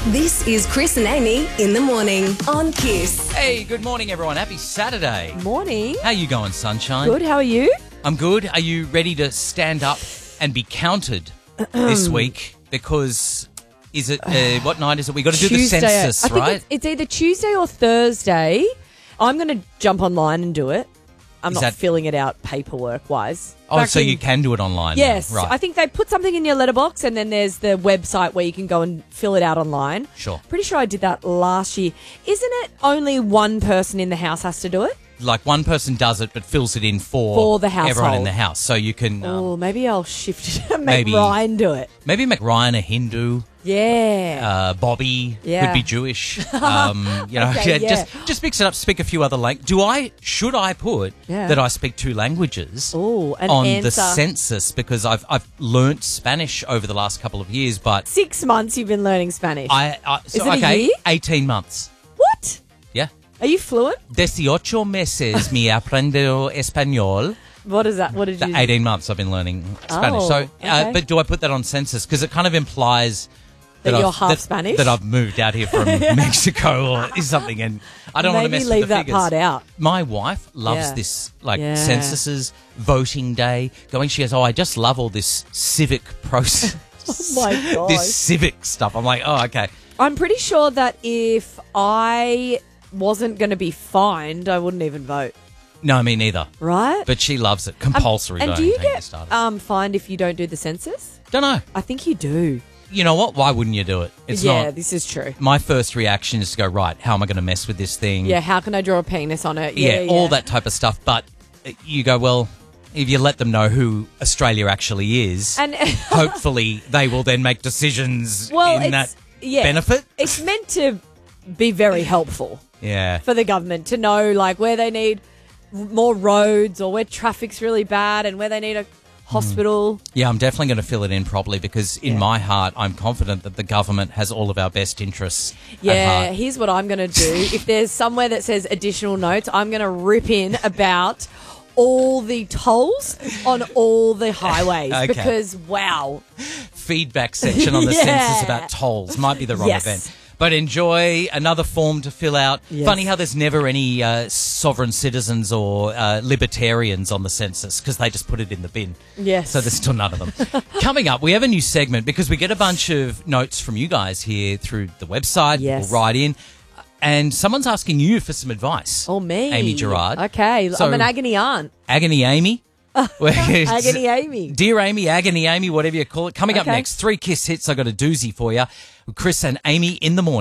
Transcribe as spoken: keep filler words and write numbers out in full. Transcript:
This is Chris and Amy in the morning on Kiss. Hey, good morning, everyone. Happy Saturday. Morning. How you going, sunshine? Good, how are you? I'm good. Are you ready to stand up and be counted this week? Because is it, uh, what night is it? We got to do the Tuesday. census, I think right? It's, it's either Tuesday or Thursday. I'm going to jump online and do it. I'm Is not that- filling it out paperwork-wise. Oh, Back so in- you can do it online now. Yes. Right. I think they put something in your letterbox and then there's the website where you can go and fill it out online. Sure. Pretty sure I did that last year. Isn't it only one person in the house has to do it? Like one person does it but fills it in for, For the everyone in household. the house. So you can um, Oh, maybe I'll shift it and make maybe- Ryan do it. maybe make Ryan a Hindu. Yeah. Uh, Bobby Yeah. could be Jewish. Um, you know, Okay, yeah. just just mix it up. Speak a few other languages. Do I? Should I put Yeah. that I speak two languages Ooh, an on the answer. census? Because I've I've learnt Spanish over the last couple of years, but Six months you've been learning Spanish. I, I so, Is it a okay, year? eighteen months. What? Yeah, Are you fluent? dieciocho meses me aprendo español. What is that? What did you... eighteen months I've been learning Spanish. Oh, so, uh, okay. but do I put that on census? Because it kind of implies That I've- you're half that- Spanish? that I've moved out here from Mexico or something, and I don't want to Maybe mess leave with the that figures. part out. My wife loves Yeah. this, like Yeah. censuses, voting day, going. She goes, "Oh, I just love all this civic process, Oh my gosh. this civic stuff." I'm like, "Oh, okay." I'm pretty sure that if I wasn't going to be fined, I wouldn't even vote. No, me neither. Right? But she loves it. Compulsory. and don't do you take it get started. um, fined if you don't do the census? Don't know. I think you do. You know what? Why wouldn't you do it? It's yeah, not. this is true. My first reaction is to go, right, how am I going to mess with this thing? Yeah, how can I draw a penis on it? yeah, Yeah, all yeah. that type of stuff. But uh, you go, well, if you let them know who Australia actually is, And hopefully they will then make decisions well, in it's, that yeah, benefit. It's meant to be very helpful Yeah. for the government to know, like, where they need more roads or where traffic's really bad and where they need a hospital. Yeah, I'm definitely going to fill it in properly because in Yeah. my heart, I'm confident that the government has all of our best interests at Yeah, heart. here's what I'm going to do. If there's somewhere that says additional notes, I'm going to rip in about all the tolls on all the highways Okay. because, wow. Feedback section on the Yeah. census about tolls might be the wrong Yes. event. But enjoy another form to fill out. Yes. Funny how there's never any uh, sovereign citizens or uh, libertarians on the census because they just put it in the bin. Yes. So there's still none of them. Coming up, we have a new segment because we get a bunch of notes from you guys here through the website. Yes. We'll write in. And someone's asking you for some advice. Oh, me. Amy Gerard. Okay, So- I'm an agony aunt. Agony Amy. Agony Amy. Dear Amy, Agony Amy, whatever you call it. Coming up Okay. next, three Kiss hits. I got a doozy for you. Chris and Amy in the morning.